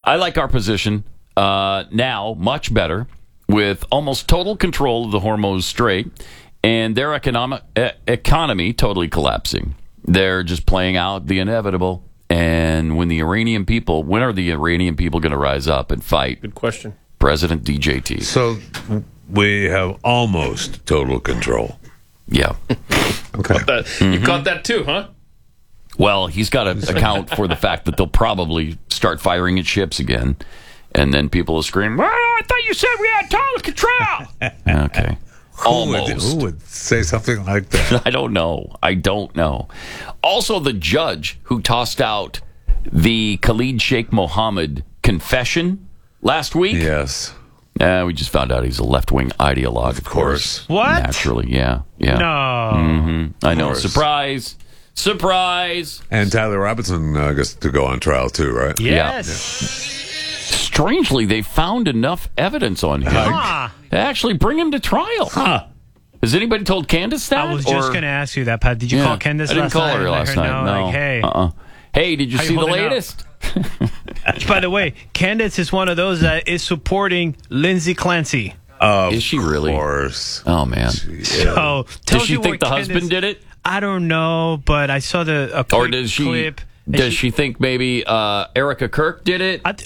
I like our position now much better, with almost total control of the Hormuz Strait and their economy totally collapsing. They're just playing out the inevitable. And when are the Iranian people going to rise up and fight? Good question. President DJT. So we have almost total control. Yeah. Okay. You caught that too, huh? Well, he's got to account for the fact that they'll probably start firing at ships again. And then people will scream, well, I thought you said we had total control. Okay. Almost. Who would say something like that? I don't know. Also, the judge who tossed out the Khalid Sheikh Mohammed confession last week. Yes. We just found out he's a left-wing ideologue, of course. What? Naturally, yeah. No. Mm-hmm. I know. Surprise. And Tyler Robinson gets to go on trial too, right? Yes. Strangely, they found enough evidence on him to actually bring him to trial. Huh. Has anybody told Candace that? I was just going to ask you that, Pat. Did you call Candace last night? I didn't call her last night. No. Like, hey. Hey, did you see the latest? By the way, Candace is one of those that is supporting Lindsay Clancy. Is she really? Of course. Oh, man. So, does she think the husband did it? I don't know, but I saw a quick or does she, clip. Does she think maybe Erica Kirk did it? I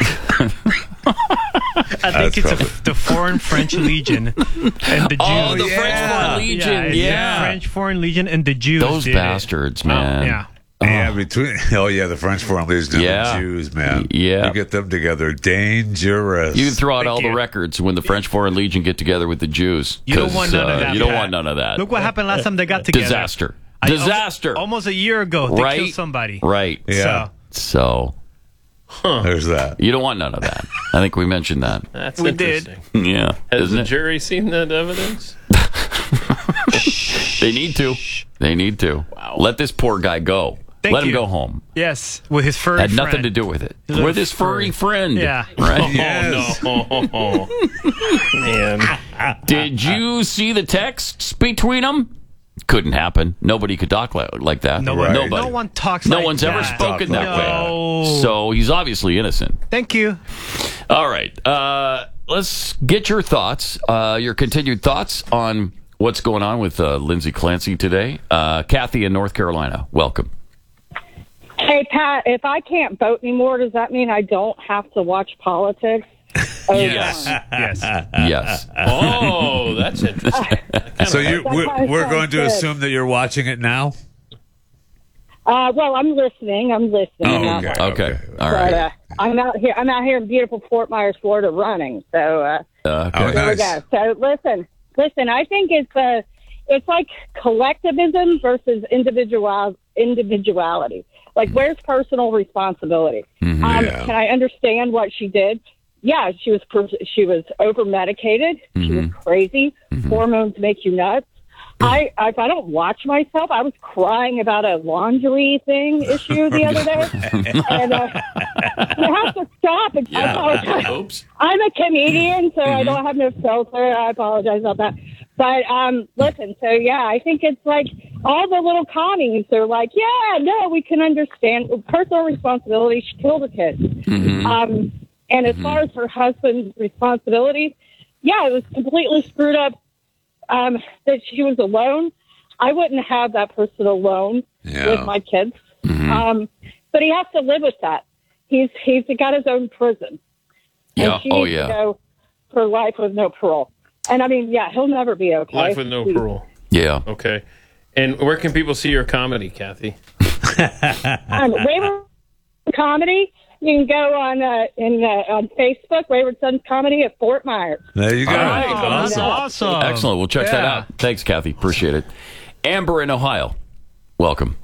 think it's the Foreign French Legion and the Jews. Oh, the French Foreign Legion, yeah. French Foreign Legion and the Jews. Those bastards, man. Yeah. Yeah, the French Foreign Legion and the Jews, man. Yeah. You get them together, dangerous. You throw out all the records when the French Foreign Legion get together with the Jews. You don't want none of that. You don't want none of that. Look what happened last time they got together. Disaster. Almost a year ago, they killed somebody. Right. Yeah. So. There's that. You don't want none of that. I think we mentioned that. That's we interesting. did. Yeah. Has the jury seen that evidence? They need to. Wow. Let this poor guy go. Let him go home. Yes, with his furry friend. Had nothing to do with it. With his furry friend. Yeah. Right? Yes. Oh, no. Man. Did you see the texts between them? Couldn't happen. Nobody could talk like that. Nobody. No one talks like that. No one's ever spoken that No. way. So he's obviously innocent. Thank you. All right. Let's get your thoughts, your continued thoughts on what's going on with Lindsay Clancy today. Kathy in North Carolina, welcome. Hey, Pat, if I can't vote anymore, does that mean I don't have to watch politics? Yes. Yes. Oh, that's interesting. So we're going to assume that you're watching it now? Well, I'm listening. Oh, okay. All right. But, I'm out here in beautiful Fort Myers, Florida, running. So Oh, there we nice. go. So listen. I think it's like collectivism versus individuality. Like, where's personal responsibility? Yeah. Can I understand what she did? Yeah, she was over medicated. She was crazy. Hormones make you nuts. If I don't watch myself, I was crying about a laundry issue the other day, and you have to stop. And I apologize. Oops. I'm a comedian, so I don't have no filter. I apologize about that. But listen, so yeah, I think it's like all the little commies are like, yeah, no, we can understand personal responsibility. She killed a kid. And as far as her husband's responsibility, yeah, it was completely screwed up. That she was alone. I wouldn't have that person alone with my kids. But he has to live with that. He's got his own prison. Yeah. And she needs to go for life with no parole. And I mean, yeah, he'll never be okay. Life with no parole. Yeah. Okay. And where can people see your comedy, Kathy? Wayward Comedy. You can go on Facebook, Wayward Sons Comedy at Fort Myers. There you go. All right. Awesome. Excellent. We'll check that out. Thanks, Kathy. Appreciate it. Amber in Ohio, welcome.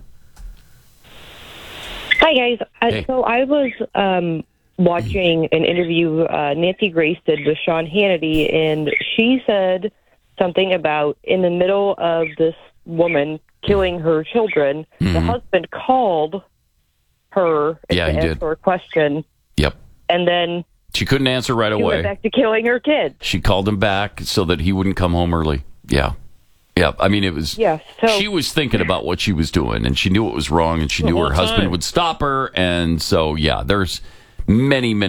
Hi, guys. Hey. So I was watching an interview Nancy Grace did with Sean Hannity, and she said something about in the middle of this woman killing her children, the husband called her to answer her question. Yep. And then she couldn't answer right she away. went back to killing her kids. She called him back so that he wouldn't come home early. Yeah. Yeah. I mean, it was. Yeah, so she was thinking about what she was doing, and she knew it was wrong, and she knew her husband would stop her. And so, yeah, there's many